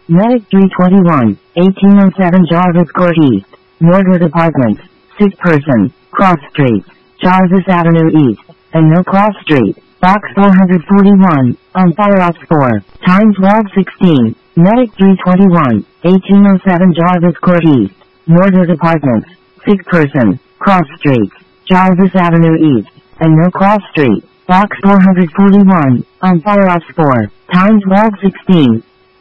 Medic 321, 1807 Jarvis Court East, Norwood Apartments, sick person, Cross Street, Jarvis Avenue East, and No Cross Street, Box 441, on fire off 4, time 12:16, Medic 321, 1807 Jarvis Court East, Norwood Apartments, sick person, Cross Street, Jarvis Avenue East, and No Cross Street, Box 441, on fire off 4, time 12:16.